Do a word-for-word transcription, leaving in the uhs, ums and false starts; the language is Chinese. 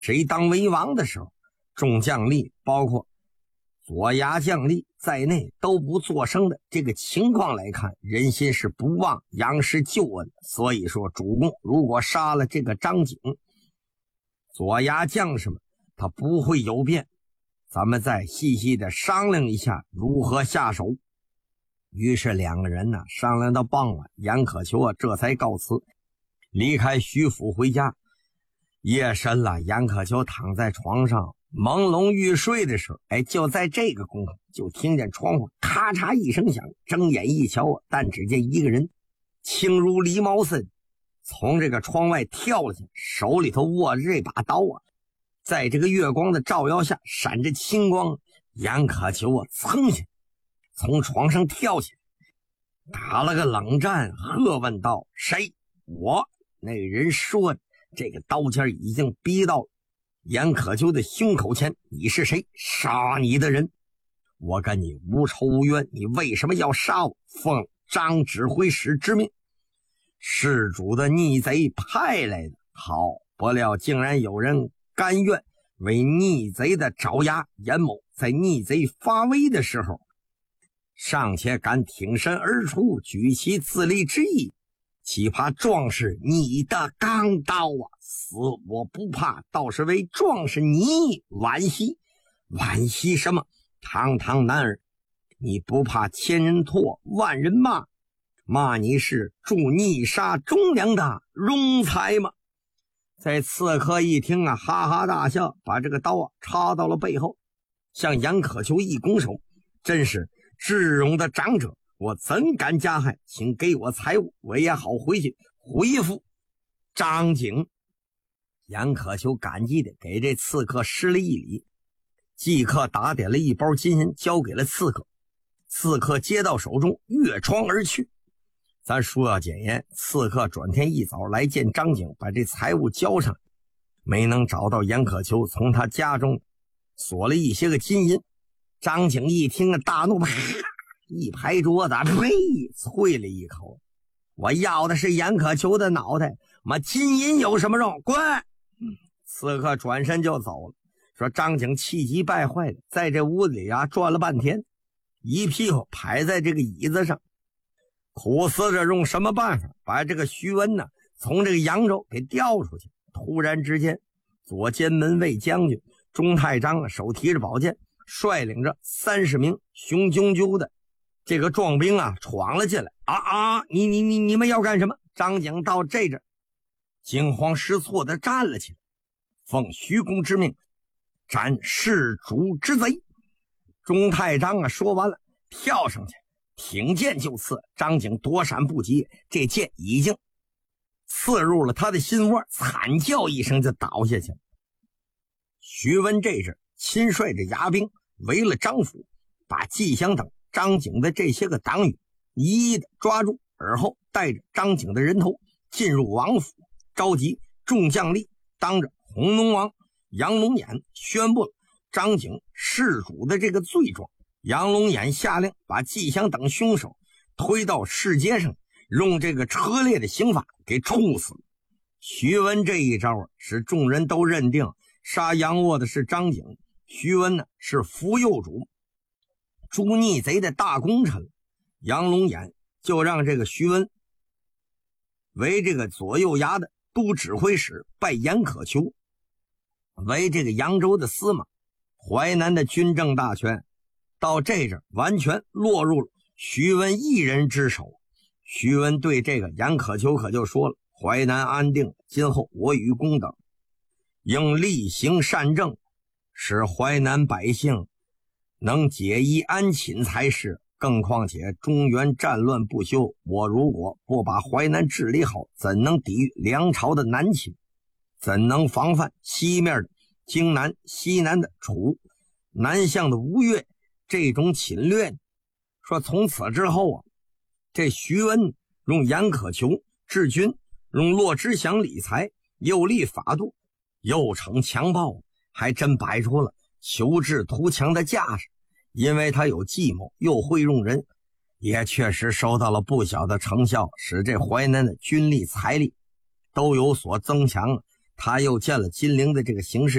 谁当为王的时候，众将吏包括左牙将吏在内都不作声的这个情况来看，人心是不忘杨氏旧恩。所以说主公如果杀了这个张景，左牙将士们他不会有变，咱们再细细的商量一下如何下手。于是两个人呢商量到傍晚，严可求啊这才告辞离开徐府回家。夜深了，严可求躺在床上朦胧欲睡的时候，哎，就在这个功夫，就听见窗户咔嚓一声响，睁眼一瞧啊，但只见一个人轻如狸猫似的从这个窗外跳了下，手里头握着这把刀啊，在这个月光的照耀下闪着青光。严可求啊噌下从床上跳起来，打了个冷战，喝问道：谁？我。那人说这个刀尖已经逼到严可求的胸口前。你是谁？杀你的人。我跟你无仇无冤，你为什么要杀我？奉张指挥使之命，事主的逆贼派来的。好，不料竟然有人甘愿为逆贼的爪牙。严某在逆贼发威的时候，尚且敢挺身而出，举起自立之意，岂怕壮士你的钢刀啊！死我不怕，倒是为壮士你惋惜。惋惜什么？堂堂男儿，你不怕千人唾万人骂，骂你是助逆杀忠良的庸才吗？在刺客一听啊，哈哈大笑，把这个刀啊插到了背后，向严可求一拱手：真是智勇的长者，我怎敢加害，请给我财物，我也好回去回复张景。严可求感激的给这刺客施了一礼，即刻打点了一包金银交给了刺客。刺客接到手中，越窗而去。咱书要简言，刺客转天一早来见张景，把这财物交上，没能找到严可求，从他家中锁了一些个金银。张景一听啊，大怒，啪一拍桌子，呸，啐了一口：我要的是严可求的脑袋，妈金银有什么用？滚！刺客转身就走了。说张景气急败坏的在这屋子里啊转了半天，一屁股拍在这个椅子上，苦思着用什么办法把这个徐文呢从这个扬州给调出去。突然之间，左监门卫将军钟太章啊手提着宝剑，率领着三十名雄赳赳的这个壮兵啊闯了进来。啊啊！你你你你们要干什么？张景到这阵惊慌失措的站了起来，奉徐公之命斩弑主之贼。钟太章啊说完了，跳上去挺剑就刺。张景躲闪不及，这剑已经刺入了他的心窝，惨叫一声就倒下去了。徐文这阵亲率着牙兵围了张府，把季祥等张景的这些个党羽一一的抓住，而后带着张景的人头进入王府，召集众将吏，当着弘农王杨龙眼宣布了张景弑主的这个罪状。杨龙眼下令把季祥等凶手推到市街上，用这个车裂的刑法给处死了。徐文这一招使众人都认定杀杨卧的是张景，徐文呢是扶右主诛逆贼的大功臣。杨龙眼就让这个徐文为这个左右衙的都指挥使，拜严可求为这个扬州的司马，淮南的军政大权到这阵完全落入了徐文一人之手。徐文对这个严可求可就说了：淮南安定，今后我与公等应厉行善政，使淮南百姓能解衣安寝才是。更况且中原战乱不休，我如果不把淮南治理好，怎能抵御梁朝的南侵？怎能防范西面的荆南、西南的楚、南向的吴越这种侵略？说从此之后啊，这徐文用严可求治军，用骆之祥理财，又立法度，又惩强暴，还真摆出了求治图强的架势。因为他有计谋，又会用人，也确实收到了不小的成效，使这淮南的军力财力都有所增强。 他又见了金陵的这个形势